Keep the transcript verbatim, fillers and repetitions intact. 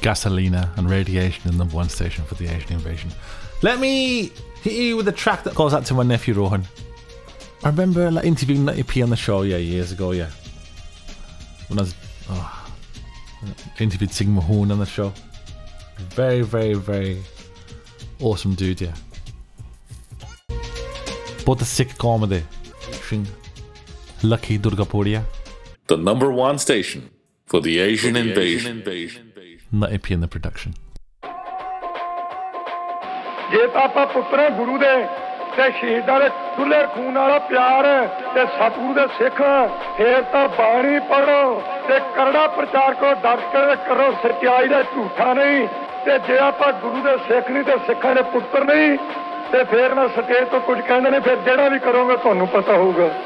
Gasolina and Radiation in number one station for the Asian Invasion. Let me hit you with a track that goes out to my nephew Rohan. I remember like, interviewing ninety p on the show, yeah, years ago, yeah. When I was oh, interviewed Sigma Hoon on the show. Very, very, very awesome dude, yeah. But the sick comedy. Lucky Durgapuria. The number one station for the Asian, for the Invasion. Asian Invasion. ninety p in the production. ਜੇ ਤਾਂ ਆਪਾਂ ਪੁੱਤਰਾਂ ਗੁਰੂ ਦੇ ਤੇ ਸ਼ਹੀਦਾਂ ਦੇ ਡੁੱਲੇ ਖੂਨ ਵਾਲਾ ਪਿਆਰ ਤੇ ਸਤਿਗੁਰੂ ਦੇ ਸਿੱਖ ਫੇਰ ਤਾਂ ਬਾਣੀ ਪੜੋ ਤੇ ਕਰੜਾ ਪ੍ਰਚਾਰ ਕਰੋ ਡਟ ਕੇ ਕਰੋ ਸੱਚਾਈ ਦਾ ਝੂਠਾ ਨਹੀਂ ਤੇ ਜੇ ਆਪਾਂ ਗੁਰੂ ਦੇ ਸਿੱਖ ਨਹੀਂ ਤੇ ਸਿੱਖਾਂ ਦੇ ਪੁੱਤਰ ਨਹੀਂ ਤੇ ਫੇਰ ਮੈਂ ਸਟੇਜ ਤੋਂ ਕੁਝ ਕਹਿੰਦੇ ਨੇ ਫਿਰ ਜਿਹੜਾ ਵੀ ਕਰੋਗੇ ਤੁਹਾਨੂੰ ਪਤਾ ਹੋਊਗਾ